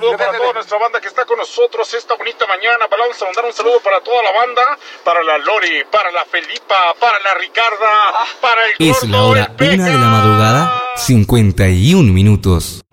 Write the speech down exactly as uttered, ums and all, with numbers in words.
saludo para toda nuestra banda que está con nosotros esta bonita mañana. Vamos a mandar un saludo para toda la banda, para la Lori, para la Felipa, para la Ricarda, para el Es gordo, la hora el Peca. una de la madrugada, cincuenta y un minutos.